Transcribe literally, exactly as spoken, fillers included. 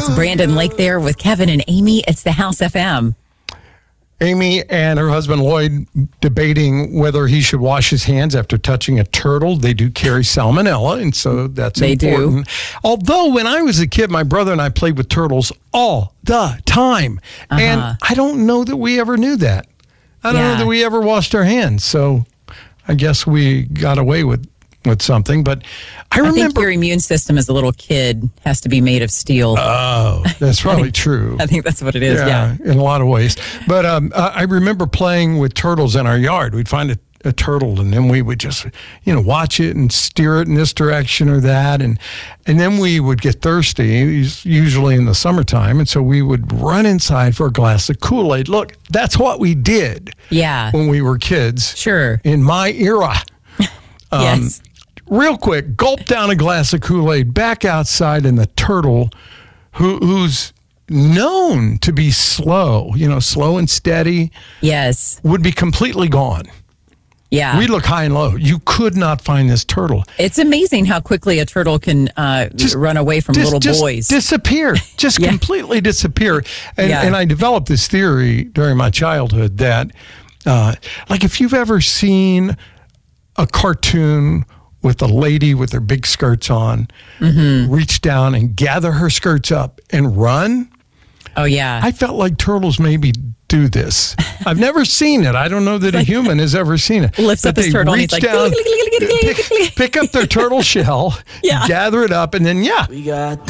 It's Brandon Lake there with Kevin and Amy. It's the House F M. Amy and her husband Lloyd debating whether he should wash his hands after touching a turtle. They do carry salmonella, and so that's they important. Do. Although when I was a kid, my brother and I played with turtles all the time. Uh-huh. And I don't know that we ever knew that. I don't Yeah. know that we ever washed our hands. So I guess we got away with with something, but I remember... I think your immune system as a little kid has to be made of steel. Oh, that's probably I think, true. I think that's what it is, yeah. yeah. In a lot of ways. But um, I remember playing with turtles in our yard. We'd find a, a turtle, and then we would just, you know, watch it and steer it in this direction or that. And, and then we would get thirsty, usually in the summertime, and so we would run inside for a glass of Kool-Aid. Look, that's what we did Yeah. when we were kids. Sure. In my era. Um, Yes. Real quick, gulp down a glass of Kool-Aid, back outside, and the turtle, who, who's known to be slow, you know, slow and steady, Yes. would be completely gone. Yeah. We look high and low. You could not find this turtle. It's amazing how quickly a turtle can uh, Just run away from dis- little just boys. Disappear. Just Yeah. completely disappear. And, Yeah. and I developed this theory during my childhood that, uh, like, if you've ever seen a cartoon with a lady with her big skirts on, mm-hmm. reach down and gather her skirts up and run. Oh, yeah. I felt like turtles maybe do this. I've never seen it. I don't know that a human has ever seen it. Lifts but up his they turtle and reach he's like, down, pick, pick up their turtle shell, Yeah. gather it up, and then, yeah. We got